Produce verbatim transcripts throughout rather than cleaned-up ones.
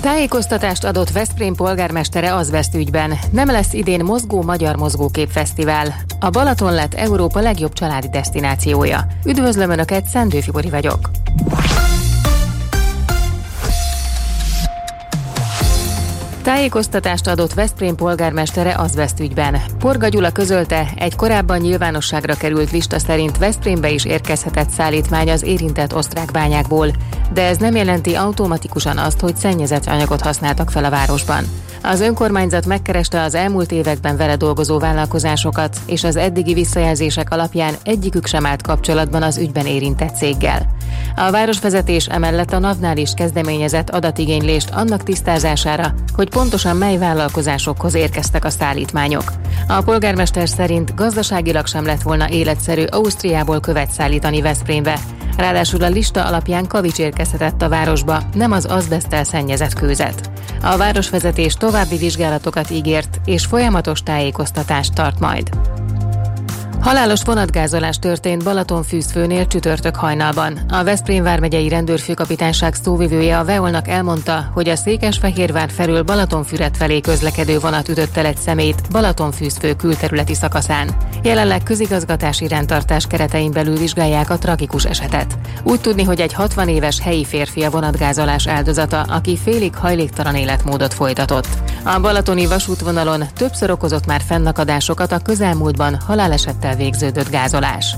Tájékoztatást adott Veszprém polgármestere azbeszt ügyben. Nem lesz idén mozgó magyar mozgókép fesztivál. A Balaton lett Európa legjobb családi desztinációja. Üdvözlöm Önöket, Szendő Fibori vagyok. Tájékoztatást adott Veszprém polgármestere azbeszt ügyben. Porga Gyula közölte, egy korábban nyilvánosságra került lista szerint Veszprémbe is érkezhetett szállítmány az érintett osztrák bányákból, de ez nem jelenti automatikusan azt, hogy szennyezett anyagot használtak fel a városban. Az önkormányzat megkereste az elmúlt években vele dolgozó vállalkozásokat, és az eddigi visszajelzések alapján egyikük sem állt kapcsolatban az ügyben érintett céggel. A városvezetés emellett a NAV-nál is kezdeményezett adatigénylést annak tisztázására, hogy pontosan mely vállalkozásokhoz érkeztek a szállítmányok. A polgármester szerint gazdaságilag sem lett volna életszerű Ausztriából követ szállítani Veszprémbe. Ráadásul a lista alapján kavics érkezhetett a városba, nem az azbeszttel szennyezett kőzet. A városvezetés további vizsgálatokat ígért, és folyamatos tájékoztatást tart majd. Halálos vonatgázolás történt Balatonfűzfőnél csütörtök hajnalban. A Veszprém vármegyei rendőrfőkapitányság szóvivője a Veolnak elmondta, hogy a Székesfehérvár felől Balatonfüred felé közlekedő vonat ütötte le egy személyt Balatonfűzfő külterületi szakaszán. Jelenleg közigazgatási rendtartás keretein belül vizsgálják a tragikus esetet. Úgy tudni, hogy egy hatvan éves helyi férfi a vonatgázolás áldozata, aki félig hajléktalan életmódot folytatott. A balatoni vasútvonalon többször okozott már fennakadásokat a közelmúltban halálesettel végződött gázolás.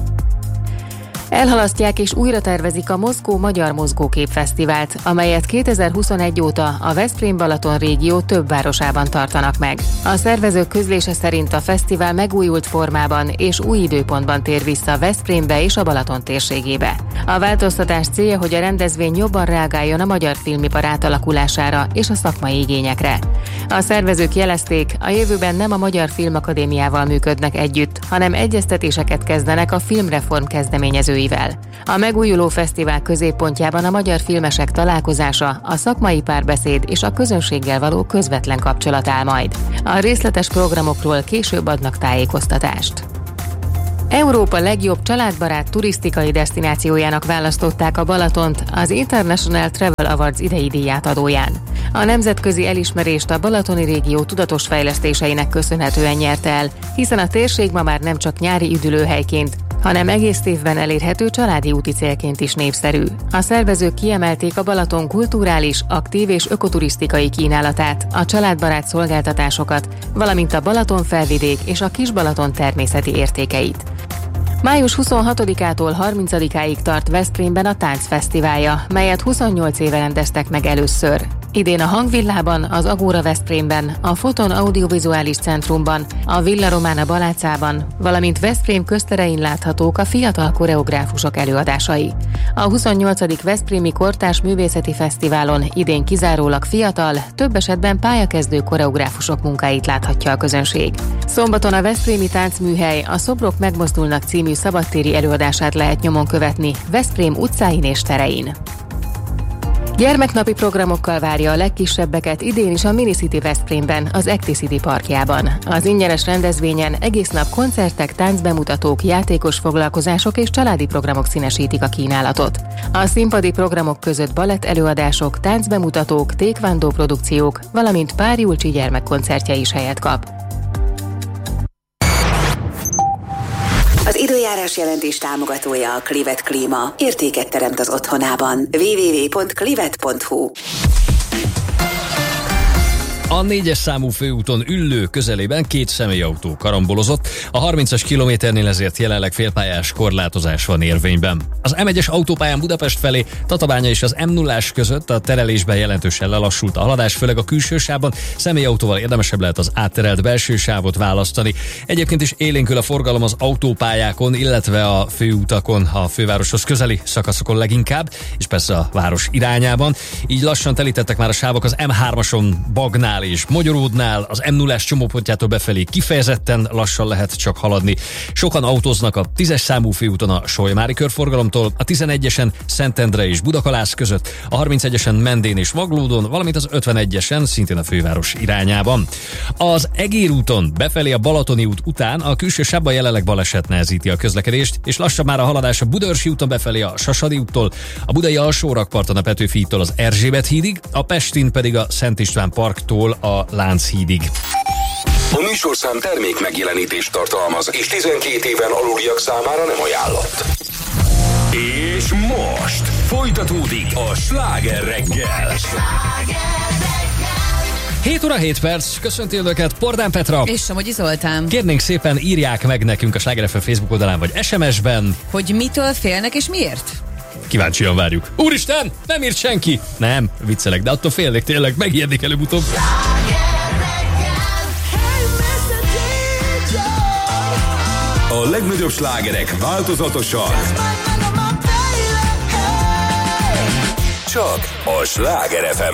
Elhalasztják és újra tervezik a Mozgó Magyar Mozgókép Fesztivált, amelyet kétezer-huszonegy óta a Veszprém-Balaton régió több városában tartanak meg. A szervezők közlése szerint a fesztivál megújult formában és új időpontban tér vissza Veszprémbe és a Balaton térségébe. A változtatás célja, hogy a rendezvény jobban reagáljon a magyar filmipar átalakulására és a szakmai igényekre. A szervezők jelezték, a jövőben nem a Magyar Filmakadémiával működnek együtt, hanem egyeztetéseket kezdenek a filmreform kezdeményezőivel. A megújuló fesztivál középpontjában a magyar filmesek találkozása, a szakmai párbeszéd és a közönséggel való közvetlen kapcsolat áll majd. A részletes programokról később adnak tájékoztatást. Európa legjobb családbarát turisztikai desztinációjának választották a Balatont az International Travel Awards idei díjátadóján. A nemzetközi elismerést a balatoni régió tudatos fejlesztéseinek köszönhetően nyerte el, hiszen a térség ma már nem csak nyári üdülőhelyként, hanem egész évben elérhető családi úti célként is népszerű. A szervezők kiemelték a Balaton kulturális, aktív és ökoturisztikai kínálatát, a családbarát szolgáltatásokat, valamint a Balaton felvidék és a Kis-Balaton természeti értékeit. május huszonhatodikától harmincadikáig tart Veszprémben a Táncfesztiválja, melyet huszonnyolc éve rendeztek meg először. Idén a Hangvillában, az Agóra Veszprémben, a Foton Audiovizuális Centrumban, a Villa Romana Balácában, valamint Veszprém közterein láthatók a fiatal koreográfusok előadásai. A huszonnyolcadik Veszprémi Kortárs Művészeti Fesztiválon idén kizárólag fiatal, több esetben pályakezdő koreográfusok munkáit láthatja a közönség. Szombaton a Veszprémi Táncműhely a Szobrok megmozdulnak című szabadtéri előadását lehet nyomon követni Veszprém utcáin és terein. Gyermeknapi programokkal várja a legkisebbeket idén is a Minicity Veszprémben, az Acticity parkjában. Az ingyenes rendezvényen egész nap koncertek, táncbemutatók, játékos foglalkozások és családi programok színesítik a kínálatot. A színpadi programok között balett előadások, táncbemutatók, taekwondo produkciók, valamint Pár Julcsi gyermekkoncertje is helyet kap. Az időjárás jelentés támogatója a Clivet Klíma. Értéket teremt az otthonában. double-u double-u double-u pont clivet pont hu. A négyes számú főúton Üllő közelében két személyautó karambolozott, a harmincas kilométernél ezért jelenleg félpályás korlátozás van érvényben. Az em egyes autópályán Budapest felé, Tatabánya és az em nullás között a terelésben jelentősen lelassult a haladás, főleg a külső sávban, személyautóval érdemesebb lehet az átterelt belső sávot választani. Egyébként is élénkül a forgalom az autópályákon, illetve a főutakon, a fővároshoz közeli szakaszokon leginkább, és persze a város irányában. Így lassan telítettek már a sávok az em hármason Bagnál Győrnál és Magyaródnál, az em nullás csomópontjától befelé kifejezetten lassan lehet csak haladni. Sokan autóznak a tízes számú főúton a Solymári körforgalomtól, a tizenegyesen Szentendre és Budakalász között, a harmincegyesen Mendén és Maglódon, valamint az ötvenegyesen szintén a főváros irányában. Az Egér úton befelé a Balatoni út után a külső sávban jelenleg baleset nehezíti a közlekedést, és lassabb már a haladás a Budaörsi úton befelé a Sasadi úttól, a budai alsórakparton a Petőfi hídtól az Erzsébet hídig, a Pestin pedig a Szent István parktól a Lánchídig. A műsorszám termék megjelenítést tartalmaz, és tizenkét éven aluliak számára nem ajánlott. És most folytatódik a Sláger reggel. hét óra hét perc, köszönti önöket Pordán Petra és Somogyi Zoltán. Kérnénk szépen, írják meg nekünk a Sláger ef em Facebook oldalán vagy es em es-ben, hogy mitől félnek és miért? Kíváncsian várjuk. Úristen, nem írt senki! Nem, viccelek, de attól félnék tényleg, megijednék előbb-utóbb. A legnagyobb slágerek változatosan. Csak a Sláger ef em.